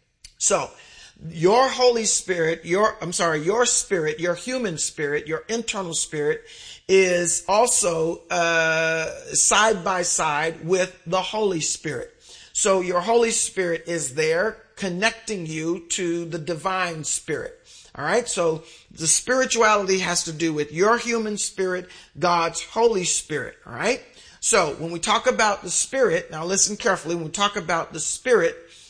S16: So your Holy Spirit, your, I'm sorry, your spirit, your human spirit, your internal spirit is also uh, side by side with the Holy Spirit. So your Holy Spirit is there connecting you to the divine spirit. All right. So the spirituality has to do with your human spirit, God's Holy Spirit. All right. So when we talk about the Spirit, now listen carefully, when we talk about the Spirit,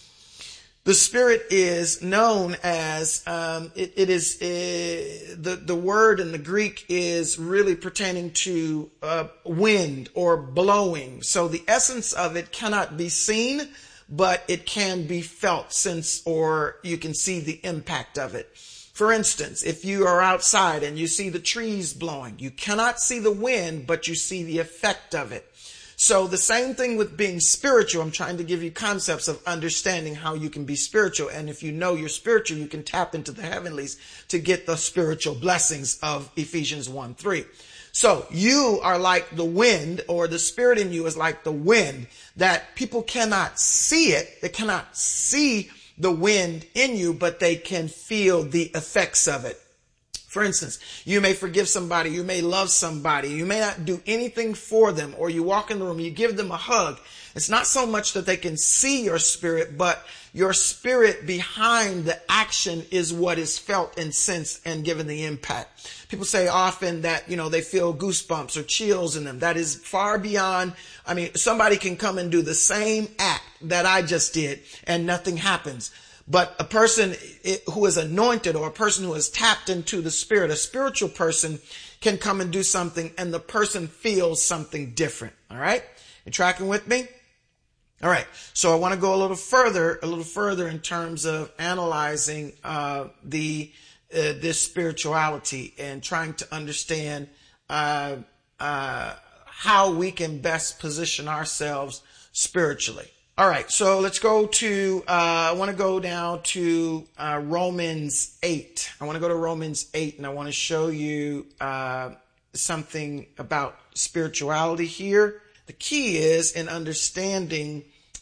S16: the Spirit is known as, um, it, it is, uh, the, the word in the Greek is really pertaining to uh, wind or blowing. So the essence of it cannot be seen, but it can be felt, since, or you can see the impact of it. For instance, if you are outside and you see the trees blowing, you cannot see the wind, but you see the effect of it. So the same thing with being spiritual. I'm trying to give you concepts of understanding how you can be spiritual. And if you know you're spiritual, you can tap into the heavenlies to get the spiritual blessings of Ephesians one three. So you are like the wind, or the Spirit in you is like the wind, that people cannot see it. They cannot see the wind in you, but they can feel the effects of it. For instance, you may forgive somebody, you may love somebody, you may not do anything for them, or you walk in the room, you give them a hug. It's not so much that they can see your spirit, but your spirit behind the action is what is felt and sensed and given the impact. People say often that, you know, they feel goosebumps or chills in them. That is far beyond. I mean, somebody can come and do the same act that I just did and nothing happens. But a person who is anointed, or a person who is tapped into the Spirit, a spiritual person, can come and do something and the person feels something different. All right? You tracking with me? All right. So I want to go a little further, a little further in terms of analyzing uh, the uh, this spirituality and trying to understand uh, uh, how we can best position ourselves spiritually. All right, so let's go to, uh, I want to go down to uh, Romans eight. I want to go to Romans eight, and I want to show you uh, something about spirituality here. The key is in understanding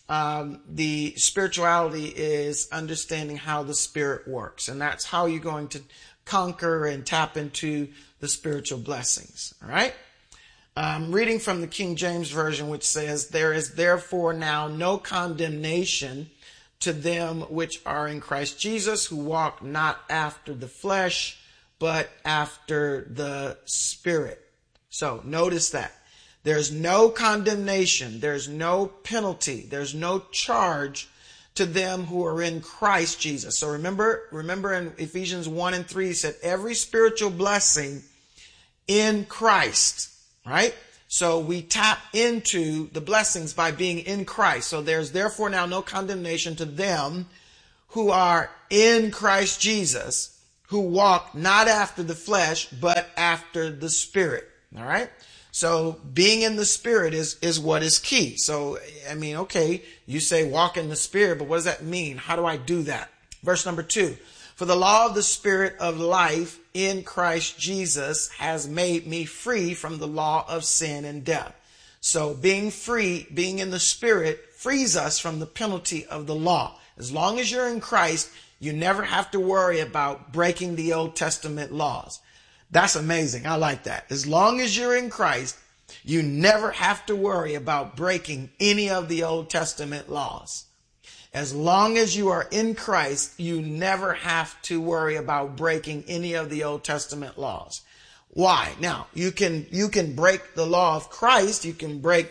S18: um, the spirituality is understanding how the Spirit works. And that's how you're going to conquer and tap into the spiritual blessings. All right. I'm reading from the King James Version, which says, "There is therefore now no condemnation to them which are in Christ Jesus, who walk not after the flesh, but after the Spirit." So notice that. There's no condemnation. There's no penalty. There's no charge to them who are in Christ Jesus. So remember, remember in Ephesians one and three, it said every spiritual blessing in Christ, right? So we tap into the blessings by being in Christ. So there's therefore now no condemnation to them who are in Christ Jesus, who walk not after the flesh, but after the Spirit. All right. So being in the Spirit is, is what is key. So, I mean, okay, you say walk in the Spirit, but what does that mean? How do I do that? Verse number two, "For the law of the Spirit of life in Christ Jesus has made me free from the law of sin and death." So being free, being in the Spirit frees us from the penalty of the law. As long as you're in Christ, you never have to worry about breaking the Old Testament laws. That's amazing. I like that. As long as you're in Christ, you never have to worry about breaking any of the Old Testament laws. As long as you are in Christ, you never have to worry about breaking any of the Old Testament laws. Why? Now, you can, you can break the law of Christ. You can break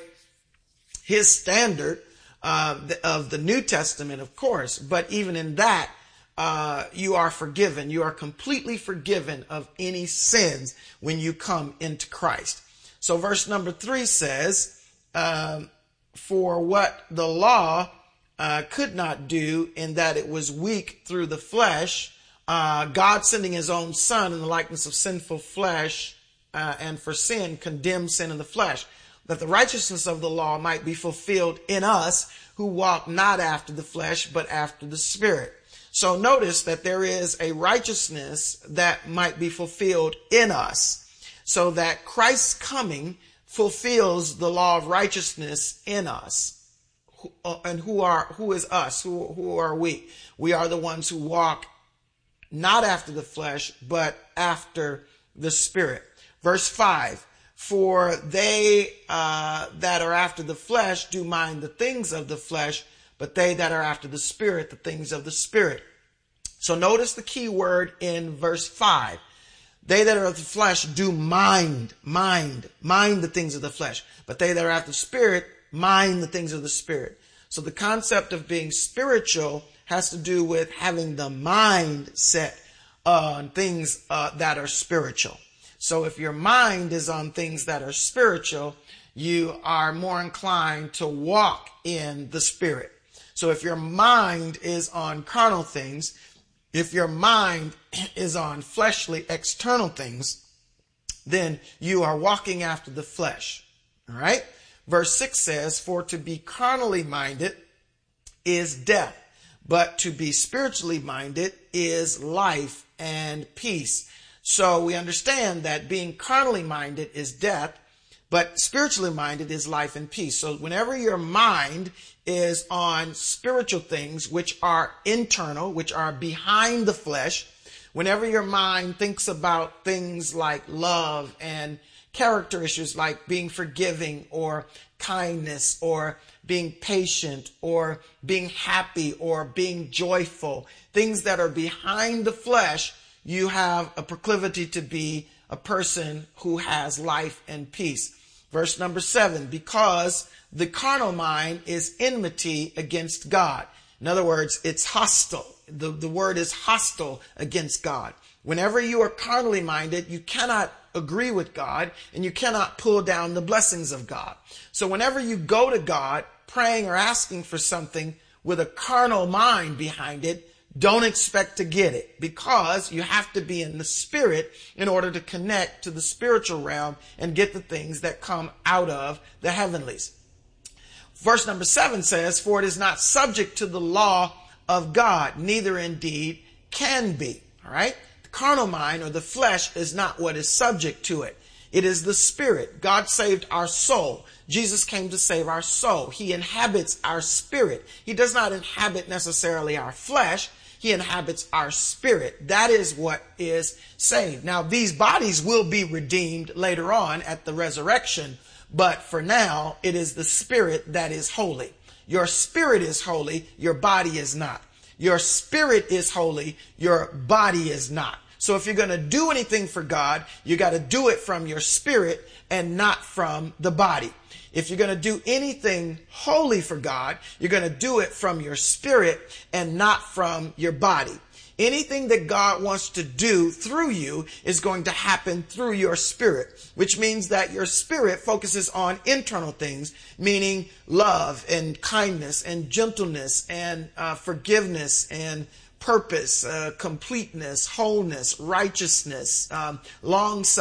S18: his standard uh, of the New Testament, of course. But even in that, Uh, you are forgiven. You are completely forgiven of any sins when you come into Christ. So verse number three says, um, "For what the law uh, could not do, in that it was weak through the flesh, uh, God sending his own Son in the likeness of sinful flesh, uh, and for sin condemned sin in the flesh, that the righteousness of the law might be fulfilled in us who walk not after the flesh, but after the Spirit." So notice that there is a righteousness that might be fulfilled in us, so that Christ's coming fulfills the law of righteousness in us. And who are, who is us? Who, who are we? We are the ones who walk not after the flesh, but after the Spirit. Verse five, "For they uh, that are after the flesh do mind the things of the flesh, but they that are after the Spirit, the things of the Spirit." So notice the key word in verse five. They that are of the flesh do mind, mind, mind the things of the flesh. But they that are after the Spirit, mind the things of the Spirit. So the concept of being spiritual has to do with having the mind set on things uh, that are spiritual. So if your mind is on things that are spiritual, you are more inclined to walk in the Spirit. So if your mind is on carnal things, if your mind is on fleshly external things, then you are walking after the flesh. All right. Verse six says, "For to be carnally minded is death, but to be spiritually minded is life and peace." So we understand that being carnally minded is death, but spiritually minded is life and peace. So whenever your mind is on spiritual things, which are internal, which are behind the flesh, whenever your mind thinks about things like love and character issues like being forgiving or kindness or being patient or being happy or being joyful, things that are behind the flesh, you have a proclivity to be a person who has life and peace. Verse number seven, "Because the carnal mind is enmity against God." In other words, it's hostile. The, the word is hostile against God. Whenever you are carnally minded, you cannot agree with God and you cannot pull down the blessings of God. So whenever you go to God praying or asking for something with a carnal mind behind it, don't expect to get it, because you have to be in the Spirit in order to connect to the spiritual realm and get the things that come out of the heavenlies. Verse number seven says, "For it is not subject to the law of God, neither indeed can be." All right. The carnal mind or the flesh is not what is subject to it. It is the spirit. God saved our soul. Jesus came to save our soul. He inhabits our spirit. He does not inhabit necessarily our flesh. He inhabits our spirit. That is what is saved. Now, these bodies will be redeemed later on at the resurrection, but for now, it is the spirit that is holy. Your spirit is holy. Your body is not. Your spirit is holy. Your body is not. So if you're going to do anything for God, you got to do it from your spirit and not from the body. If you're going to do anything holy for God, you're going to do it from your spirit and not from your body. Anything that God wants to do through you is going to happen through your spirit, which means that your spirit focuses on internal things, meaning love and kindness and gentleness and uh, forgiveness and purpose, uh, completeness, wholeness, righteousness, um, long suffering.